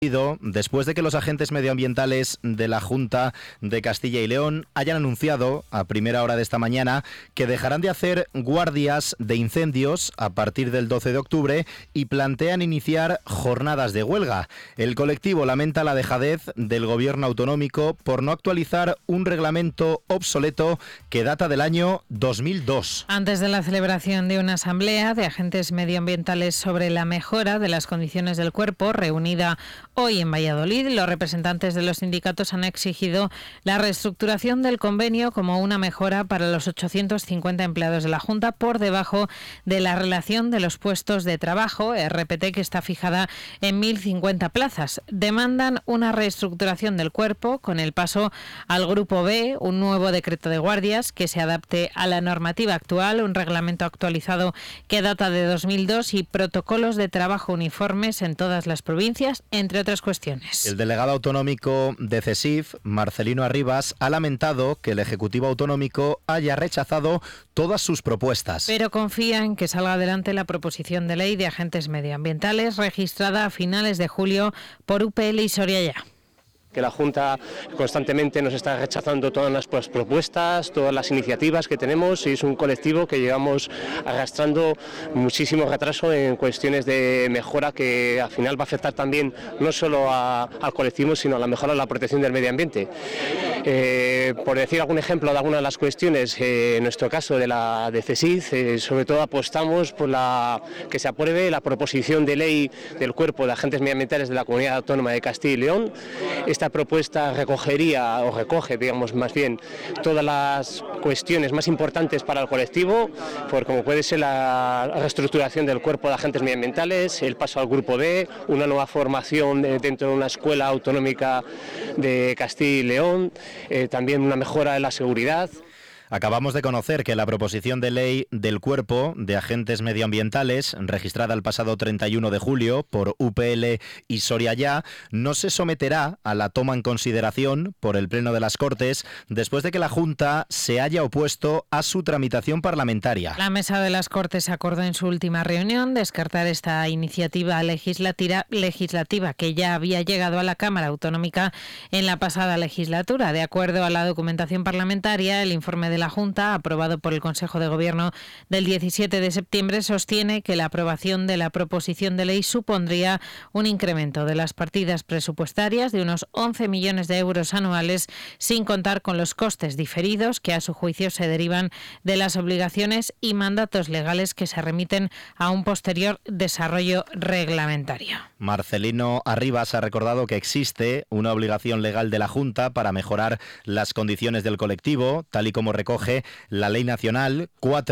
Después de que los agentes medioambientales de la Junta de Castilla y León hayan anunciado a primera hora de esta mañana que dejarán de hacer guardias de incendios a partir del 12 de octubre y plantean iniciar jornadas de huelga. El colectivo lamenta la dejadez del gobierno autonómico por no actualizar un reglamento obsoleto que data del año 2002. Antes de la celebración de una asamblea de agentes medioambientales sobre la mejora de las condiciones del cuerpo, reunida hoy en Valladolid, los representantes de los sindicatos han exigido la reestructuración del convenio como una mejora para los 850 empleados de la Junta por debajo de la relación de los puestos de trabajo, RPT, que está fijada en 1.050 plazas. Demandan una reestructuración del cuerpo con el paso al Grupo B, un nuevo decreto de guardias que se adapte a la normativa actual, un reglamento actualizado que data de 2002 y protocolos de trabajo uniformes en todas las provincias, entre otras cuestiones. El delegado autonómico de CESIF, Marcelino Arribas, ha lamentado que el Ejecutivo Autonómico haya rechazado todas sus propuestas. Pero confía en que salga adelante la proposición de ley de agentes medioambientales registrada a finales de julio por UPL y Soria Ya. Que la Junta constantemente nos está rechazando todas las propuestas, todas las iniciativas que tenemos, y es un colectivo que llevamos arrastrando muchísimo retraso en cuestiones de mejora que al final va a afectar también no solo al colectivo, sino a la mejora de la protección del medio ambiente. Por decir algún ejemplo de algunas de las cuestiones, en nuestro caso de CESIF, sobre todo apostamos por que se apruebe la proposición de ley del Cuerpo de Agentes Medioambientales de la Comunidad Autónoma de Castilla y León. Esta propuesta recoge, digamos, más bien, todas las cuestiones más importantes para el colectivo, como puede ser la reestructuración del cuerpo de agentes medioambientales, el paso al Grupo B, una nueva formación dentro de una escuela autonómica de Castilla y León, también una mejora en la seguridad. Acabamos de conocer que la proposición de ley del Cuerpo de Agentes Medioambientales, registrada el pasado 31 de julio por UPL y Soria Ya, no se someterá a la toma en consideración por el Pleno de las Cortes después de que la Junta se haya opuesto a su tramitación parlamentaria. La Mesa de las Cortes acordó en su última reunión descartar esta iniciativa legislativa que ya había llegado a la Cámara Autonómica en la pasada legislatura. De acuerdo a la documentación parlamentaria, el informe de la Junta, aprobado por el Consejo de Gobierno del 17 de septiembre, sostiene que la aprobación de la proposición de ley supondría un incremento de las partidas presupuestarias de unos 11 millones de euros anuales, sin contar con los costes diferidos que a su juicio se derivan de las obligaciones y mandatos legales que se remiten a un posterior desarrollo reglamentario. Marcelino Arribas ha recordado que existe una obligación legal de la Junta para mejorar las condiciones del colectivo, tal y como recoge la Ley Nacional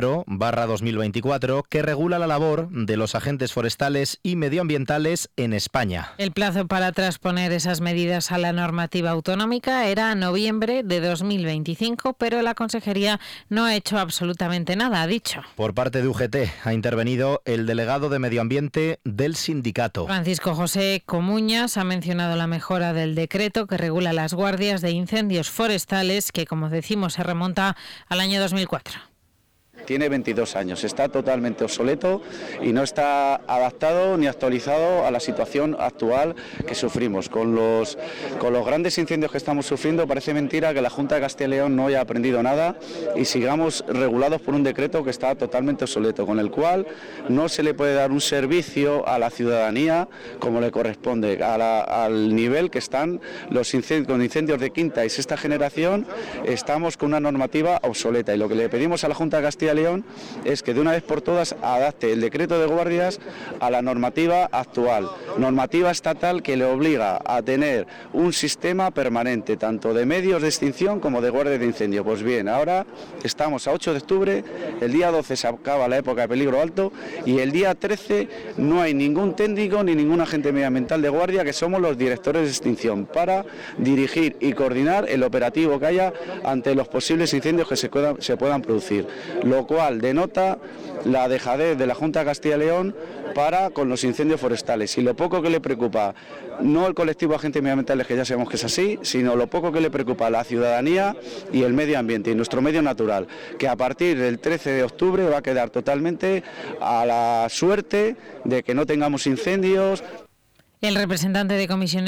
4/2024, que regula la labor de los agentes forestales y medioambientales en España. El plazo para transponer esas medidas a la normativa autonómica era noviembre de 2025, pero la Consejería no ha hecho absolutamente nada, ha dicho. Por parte de UGT ha intervenido el delegado de Medio Ambiente del sindicato. Francisco José Comuñas ha mencionado la mejora del decreto que regula las guardias de incendios forestales, que, como decimos, se remonta al año 2004. Tiene 22 años, está totalmente obsoleto y no está adaptado ni actualizado a la situación actual que sufrimos. Con los grandes incendios que estamos sufriendo, parece mentira que la Junta de Castilla y León no haya aprendido nada y sigamos regulados por un decreto que está totalmente obsoleto, con el cual no se le puede dar un servicio a la ciudadanía como le corresponde, al nivel que están con incendios de quinta y sexta generación. Estamos con una normativa obsoleta y lo que le pedimos a la Junta de Castilla y León es que de una vez por todas adapte el decreto de guardias a la normativa actual, normativa estatal que le obliga a tener un sistema permanente, tanto de medios de extinción como de guardia de incendio. Pues bien, ahora estamos a 8 de octubre, el día 12 se acaba la época de peligro alto y el día 13 no hay ningún técnico ni ningún agente medioambiental de guardia, que somos los directores de extinción, para dirigir y coordinar el operativo que haya ante los posibles incendios que se puedan producir, lo cual denota la dejadez de la Junta de Castilla y León para con los incendios forestales. Y lo poco que le preocupa, no el colectivo de agentes medioambientales, que ya sabemos que es así, sino lo poco que le preocupa a la ciudadanía y el medio ambiente y nuestro medio natural, que a partir del 13 de octubre va a quedar totalmente a la suerte de que no tengamos incendios. El representante de Comisiones